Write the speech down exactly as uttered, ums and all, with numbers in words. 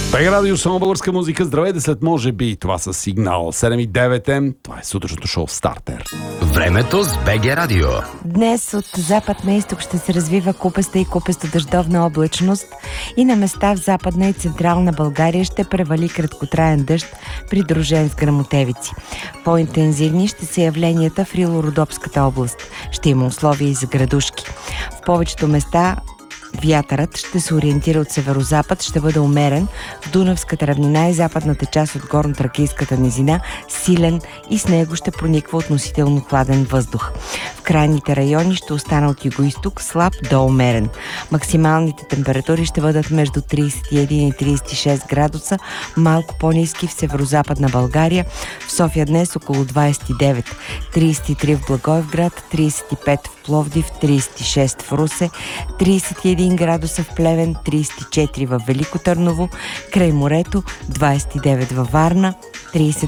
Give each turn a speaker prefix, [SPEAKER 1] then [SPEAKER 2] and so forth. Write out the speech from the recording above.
[SPEAKER 1] Бега радио, само българска музика. Здравейте след може би. Това са Сигнал седем и девет ем. Това е сутрешното шоу Стартер.
[SPEAKER 2] Времето с БГ Радио.
[SPEAKER 3] Днес от запад на изток ще се развива купеста и купесто-дъждовна облачност и на места в западна и централна България ще превали краткотраен дъжд, придружен с гръмотевици. По-интензивни ще са явленията в Рило-Родопската област. Ще има условия и за градушки. В повечето места вятърът ще се ориентира от северозапад, ще бъде умерен в Дунавската равнина и западната част от горно-тракийската низина, силен и с него ще прониква относително хладен въздух. В крайните райони ще остане от югоизток слаб до умерен. Максималните температури ще бъдат между трийсет и един и трийсет и шест градуса, малко по-ниски в северозападна България. В София днес около двайсет и девет, трийсет и три в Благоевград, трийсет и пет в Пловдив, трийсет и шест в Русе, трийсет и един градуса в Плевен, трийсет и четири в Велико Търново, край морето, двайсет и девет във Варна, трийсет